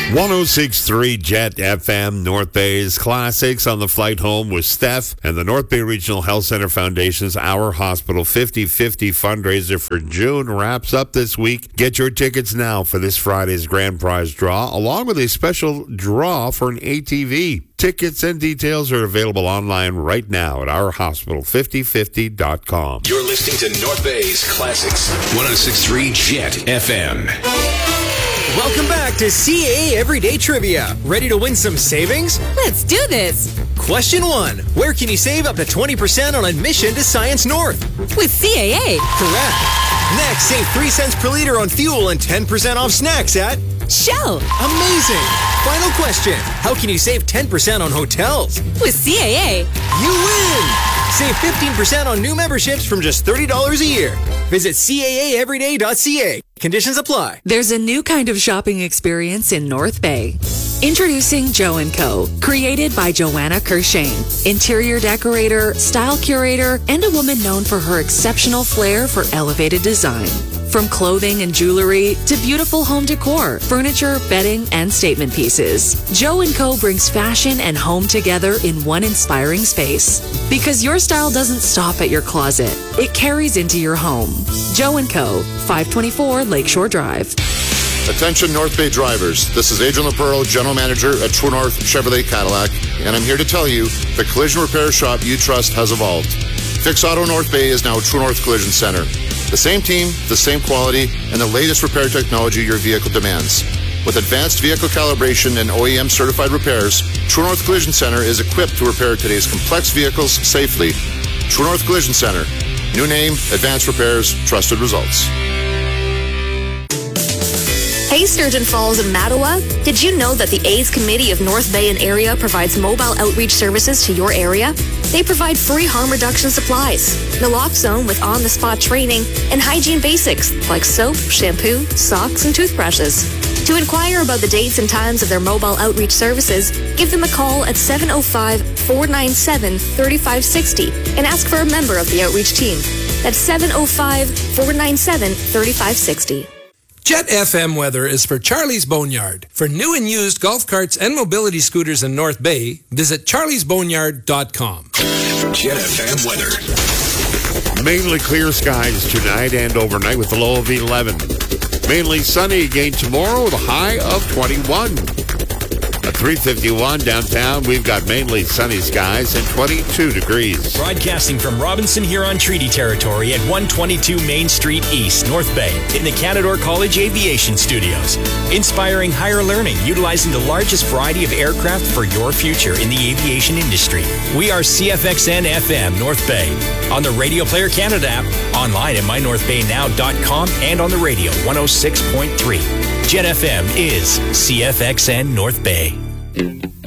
106.3 Jet FM, North Bay's Classics on the flight home with Steph and the North Bay Regional Health Center Foundation's Our Hospital 50/50 fundraiser for June wraps up this week. Get your tickets now for this Friday's grand prize draw, along with a special draw for an ATV. Tickets and details are available online right now at ourhospital5050.com. You're listening to North Bay's Classics, 106.3 Jet FM. Welcome back to CAA Everyday Trivia. Ready to win some savings? Let's do this. Question 1. Where can you save up to 20% on admission to Science North? With CAA. Correct. Next, save 3 cents per liter on fuel and 10% off snacks at Shell. Amazing. Final question. How can you save 10% on hotels? With CAA. You win. Save 15% on new memberships from just $30 a year. Visit CAAeveryday.ca. Conditions apply. There's a new kind of shopping experience in North Bay. Introducing Joe & Co., created by Joanna Kershane, interior decorator, style curator, and a woman known for her exceptional flair for elevated design. From clothing and jewelry to beautiful home decor, furniture, bedding, and statement pieces, Joe & Co. brings fashion and home together in one inspiring space. Because your style doesn't stop at your closet, it carries into your home. Joe & Co., 524 Lakeshore Drive. Attention North Bay drivers, this is Adrian LaPearl, General Manager at True North Chevrolet Cadillac, and I'm here to tell you the collision repair shop you trust has evolved. Fix Auto North Bay is now True North Collision Center. The same team, the same quality, and the latest repair technology your vehicle demands. With advanced vehicle calibration and OEM certified repairs, True North Collision Center is equipped to repair today's complex vehicles safely. True North Collision Center. New name, advanced repairs, trusted results. Hey Sturgeon Falls and Mattawa, did you know that the A's Committee of North Bay and Area provides mobile outreach services to your area? They provide free harm reduction supplies, naloxone with on-the-spot training, and hygiene basics like soap, shampoo, socks, and toothbrushes. To inquire about the dates and times of their mobile outreach services, give them a call at 705-497-3560 and ask for a member of the outreach team. That's 705-497-3560. Jet FM weather is for Charlie's Boneyard. For new and used golf carts and mobility scooters in North Bay, visit charliesboneyard.com. Jet FM weather. Mainly clear skies tonight and overnight with a low of 11. Mainly sunny again tomorrow with a high of 21. At 3:51 downtown, we've got mainly sunny skies and 22 degrees. Broadcasting from Robinson Huron Treaty Territory at 122 Main Street East, North Bay, in the Canadore College Aviation Studios. Inspiring higher learning, utilizing the largest variety of aircraft for your future in the aviation industry. We are CFXN FM North Bay. On the Radio Player Canada app, online at mynorthbaynow.com, and on the radio 106.3. Jet FM is CFXN North Bay.